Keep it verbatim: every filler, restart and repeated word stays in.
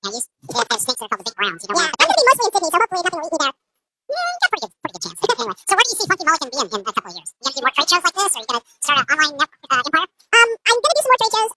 Yeah, you, they have snakes that are called the big browns. You don't yeah, I'm going to be mostly in Sydney, so hopefully nothing will eat me there. Yeah, you got a pretty good, pretty good chance. Anyway, so where do you see Funky Mulligan being in a couple of years? You going to do more trade shows like this, or are you going to start an online net, uh, empire? Um, I'm going to do some more trade shows.